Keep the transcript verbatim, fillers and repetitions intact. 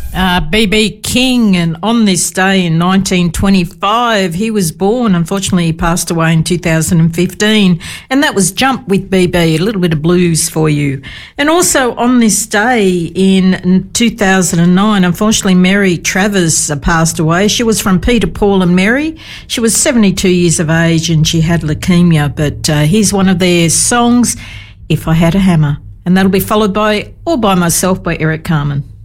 Uh, B B King, and on this day in nineteen twenty-five, he was born. Unfortunately, he passed away in two thousand fifteen, and that was Jump with B B, a little bit of blues for you. And also on this day in two thousand nine, unfortunately, Mary Travers uh, passed away. She was from Peter, Paul and Mary. She was seventy-two years of age and she had leukemia, but uh, here's one of their songs, If I Had a Hammer. And that'll be followed by All By Myself by Eric Carmen.